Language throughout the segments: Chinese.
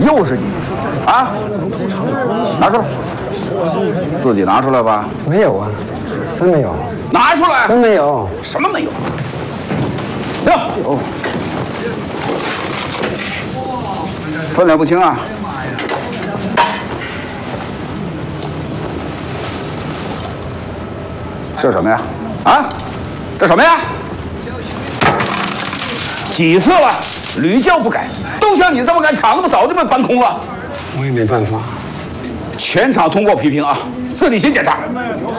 就是你啊！拿出来，自己拿出来吧。 没有啊，真没有。 拿出来， 真没有。 什么没有？哟，分量不清啊！这什么呀？啊，这什么呀？几次了，屡教不改，都像你这么干，厂子早就被搬空了。 我也没办法。 全场通过批评啊，自己先检查。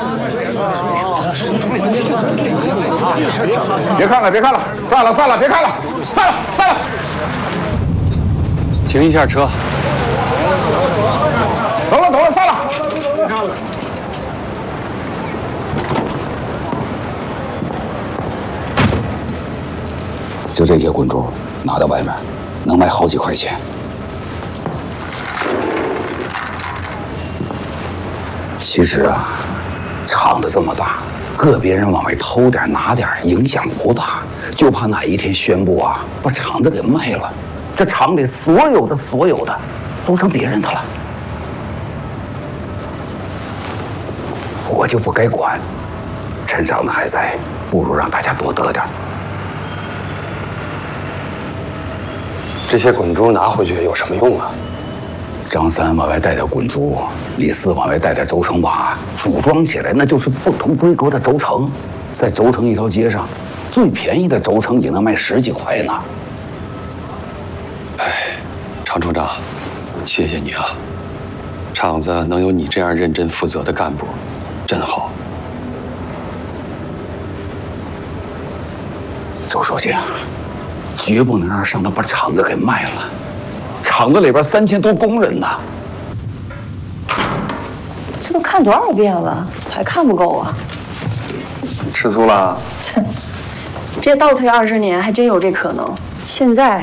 别看了，别看了，散了，散了，别看了，散了，散了。 停一下车。 走了，走了，散了。就这些滚珠拿到外面，能卖好几块钱。其实啊，厂子这么大，个别人往外偷点拿点，影响不大，就怕哪一天宣布啊，把厂子给卖了，这厂里所有的都成别人的了，我就不该管。趁厂子还在，不如让大家多得点。 这些滚珠拿回去有什么用啊？ 张三往外带点滚珠，李四往外带点轴承瓦，组装起来那就是不同规格的轴承。在轴承一条街上，最便宜的轴承也能卖10几块呢。 哎，常处长，谢谢你啊！厂子能有你这样认真负责的干部，真好。 周书记，绝不能让上头把厂子给卖了。厂子里边3000多工人呢。 这都看多少遍了，还看不够啊？ 吃醋了？ 这倒退20年，还真有这可能。现在，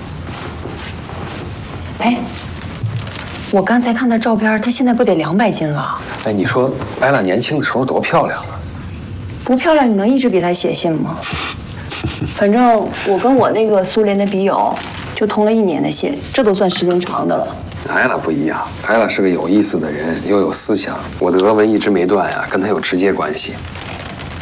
哎，我刚才看他照片，他现在不得200斤了？ 哎，你说艾拉年轻的时候多漂亮啊！ 不漂亮，你能一直给他写信吗？反正我跟我那个苏联的笔友就通了1年的信，这都算时间长的了。 艾拉不一样，艾拉是个有意思的人，又有思想。我的俄文一直没断呀，跟他有直接关系。